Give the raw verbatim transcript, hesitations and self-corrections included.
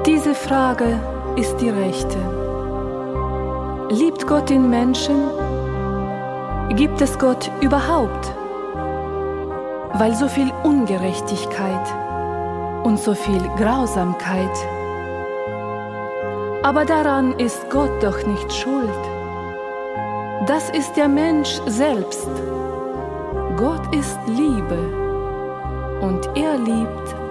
Diese Frage ist die rechte. Liebt Gott den Menschen? Gibt es Gott überhaupt? Weil so viel Ungerechtigkeit und so viel Grausamkeit. Aber daran ist Gott doch nicht schuld. Das ist der Mensch selbst. Gott ist Liebe und er liebt